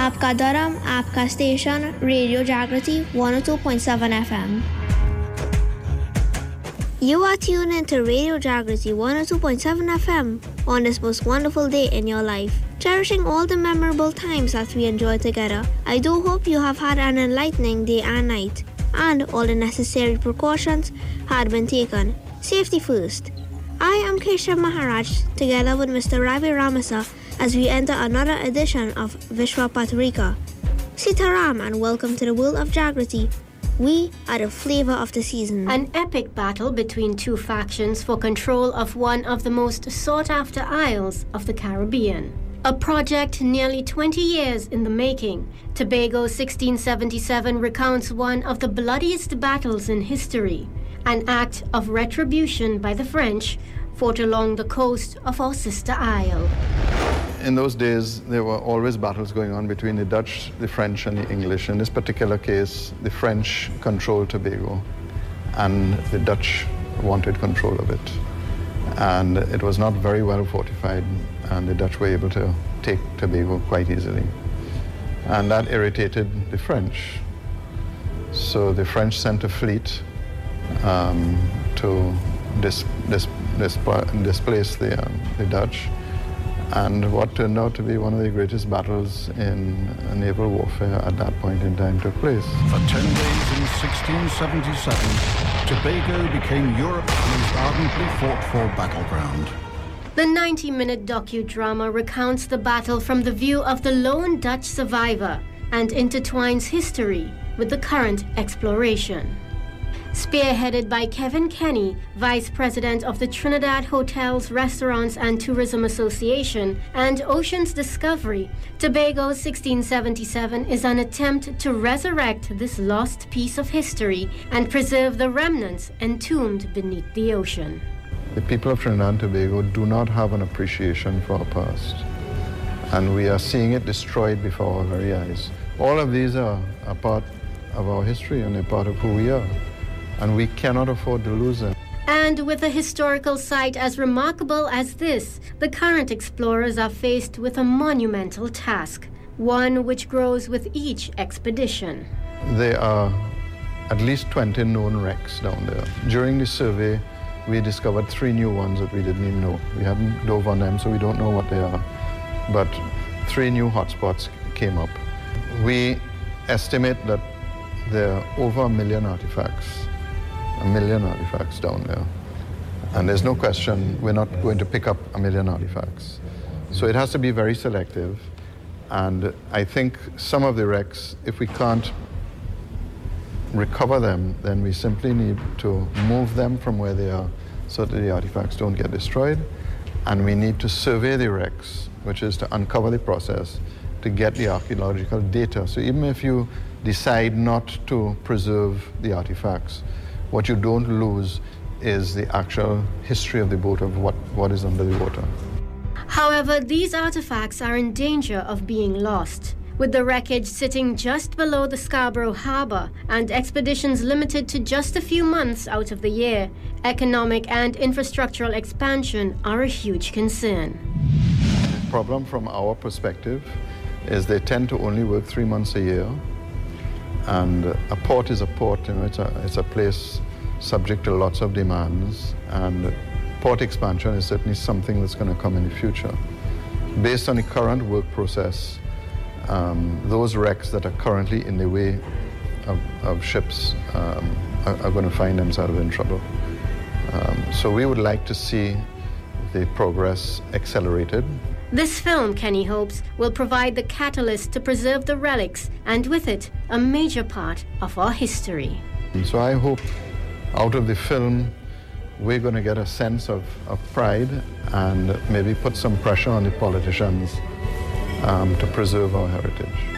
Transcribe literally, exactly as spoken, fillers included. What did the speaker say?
आपका धर्म आपका स्टेशन रेडियो जागृति one oh two point seven F M. You are tuned into Radio Jagrati one oh two point seven F M on this most wonderful day in your life, cherishing all the memorable times that we enjoy together. I do hope you have had an enlightening day and night, and all the necessary precautions had been taken. Safety first. I am Keshav Maharaj, together with Mister Ravi Ramasa, as we enter another edition of Vishwa Patrika. Sitaram and welcome to the world of Jagrati. We are the flavor of the season. An epic battle between two factions for control of one of the most sought-after isles of the Caribbean. A project nearly twenty years in the making, Tobago sixteen seventy-seven recounts one of the bloodiest battles in history, an act of retribution by the French fought along the coast of our sister isle. In those days, there were always battles going on between the Dutch, the French, and the English. In this particular case, the French controlled Tobago, and the Dutch wanted control of it. And it was not very well fortified, and the Dutch were able to take Tobago quite easily. And that irritated the French. So the French sent a fleet um, to dis, dis, dis, displace the, uh, the Dutch. And what turned out to be one of the greatest battles in naval warfare at that point in time took place. For ten days in sixteen seventy-seven, Tobago became Europe's most ardently fought-for battleground. The ninety-minute docudrama recounts the battle from the view of the lone Dutch survivor and intertwines history with the current exploration. Spearheaded by Kevin Kenny, Vice President of the Trinidad Hotels, Restaurants and Tourism Association, and Oceans Discovery, Tobago sixteen seventy-seven is an attempt to resurrect this lost piece of history and preserve the remnants entombed beneath the ocean. The people of Trinidad and Tobago do not have an appreciation for our past, and we are seeing it destroyed before our very eyes. All of these are a part of our history and a part of who we are, and we cannot afford to lose them. And with a historical site as remarkable as this, the current explorers are faced with a monumental task, one which grows with each expedition. There are at least twenty known wrecks down there. During the survey, we discovered three new ones that we didn't even know. We haven't dove on them, so we don't know what they are. But three new hotspots came up. We estimate that there are over a million artifacts. A million artifacts down there. And there's no question we're not going to pick up a million artifacts. So it has to be very selective. And I think some of the wrecks, if we can't recover them, then we simply need to move them from where they are so that the artifacts don't get destroyed. And we need to survey the wrecks, which is to uncover the process to get the archaeological data. So even if you decide not to preserve the artifacts, what you don't lose is the actual history of the boat, of what, what is under the water. However, these artifacts are in danger of being lost. With the wreckage sitting just below the Scarborough Harbour and expeditions limited to just a few months out of the year, economic and infrastructural expansion are a huge concern. The problem from our perspective is they tend to only work three months a year. And a port is a port, you know, it's a, it's a place subject to lots of demands, and port expansion is certainly something that's going to come in the future. Based on the current work process, um, those wrecks that are currently in the way of, of ships um, are, are going to find themselves in trouble. Um, so we would like to see the progress accelerated. This film, Kenny hopes, will provide the catalyst to preserve the relics and with it, a major part of our history. So I hope out of the film, we're going to get a sense of, of pride and maybe put some pressure on the politicians um, to preserve our heritage.